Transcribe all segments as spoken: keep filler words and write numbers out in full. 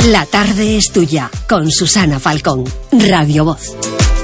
La tarde es tuya, con Susana Falcón, Radio Voz.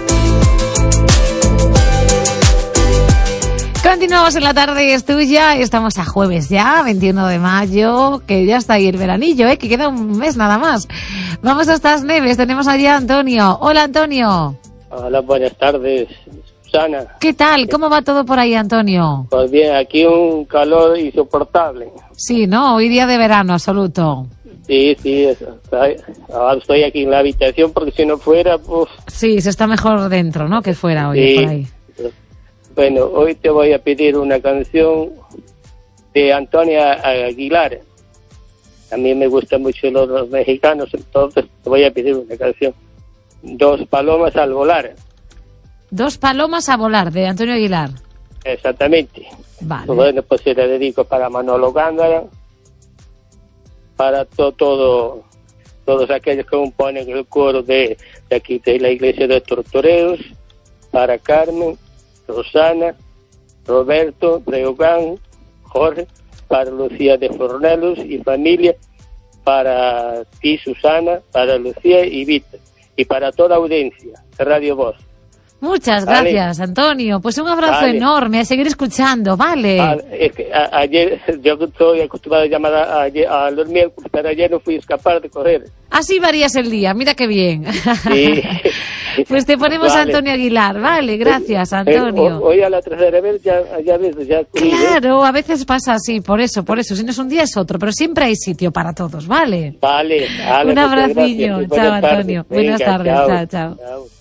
Continuamos en La tarde es tuya, estamos a jueves ya, veintiuno de mayo, que ya está ahí el veranillo, ¿eh? Que queda un mes nada más. Vamos a estas neves, tenemos allí a Antonio. Hola, Antonio. Hola, buenas tardes, Susana. ¿Qué tal? ¿Cómo va todo por ahí, Antonio? Pues bien, aquí un calor insoportable. Sí, ¿no? Hoy día de verano absoluto. Sí, sí, ahora estoy aquí en la habitación porque si no fuera, pues... Sí, se está mejor dentro, ¿no? Que fuera hoy, sí. Por ahí. Bueno, hoy te voy a pedir una canción de Antonia Aguilar. A mí me gustan mucho los, los mexicanos, entonces te voy a pedir una canción. Dos palomas al volar. Dos palomas a volar, de Antonio Aguilar. Exactamente. Vale. Bueno, pues se la dedico para Manolo Gándara, para to, todo, todos aquellos que componen el coro de, de aquí de la iglesia de Tortoreos, para Carmen, Rosana, Roberto, Breogán, Jorge, para Lucía de Fornelos y familia, para ti, Susana, para Lucía y Víctor, y para toda audiencia de Radio Voz. Muchas ¿Vale? gracias, Antonio. Pues un abrazo Vale. enorme, a seguir escuchando, ¿vale? Vale, es que a, ayer, yo estoy acostumbrado a llamar a, a, a los miércoles, pero ayer no fui a escapar de correr. Así varías el día, mira qué bien. Sí. Pues te ponemos Vale. a Antonio Aguilar, vale, gracias, Antonio. Eh, hoy a la tercera vez ya, ya ves, ya... Claro, a veces pasa así, por eso, por eso. Si no es un día es otro, pero siempre hay sitio para todos, ¿vale? Vale, vale. Un abracillo. Chao, Antonio. Buenas tardes, chao, chao. Chao.